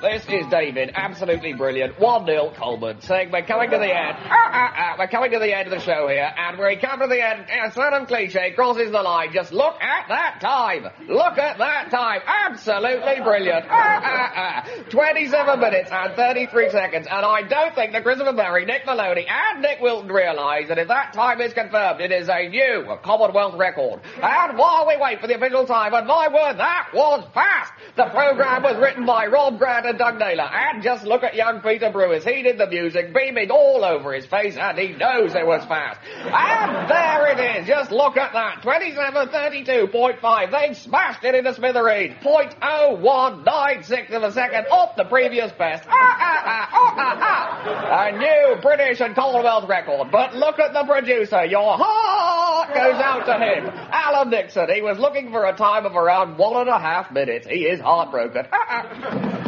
This is David, absolutely brilliant. 1-0 Coleman, saying we're coming to the end. We're coming to the end of the show here, and we come to the end. A certain cliche crosses the line. Just look at that time. Look at that time. Absolutely brilliant. 27 minutes and 33 seconds, and I don't think that Christopher Berry, Nick Maloney, and Nick Wilton realise that if that time is confirmed, it is a new Commonwealth record. And while we wait for the official time, and my word, that was fast. The programme was written by Rob Grant and Doug Naylor, and just look at young Peter Brewis. He did the music, beaming all over his face, and he knows it was fast. And there it is. Just look at that. 27:32.5. They smashed it into smithereens. 0.0196 of a second off the previous best. A new British and Commonwealth record. But look at the producer. Your heart goes out to him. Alan Nixon. He was looking for a time of around 1.5 minutes. He is heartbroken.